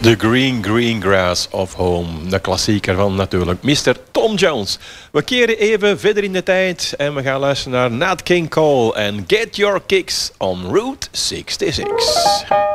The Green Grass of Home. De klassieker van natuurlijk Mr. Tom Jones. We keren even verder in de tijd en we gaan luisteren naar Nat King Cole en Get Your Kicks on Route 66.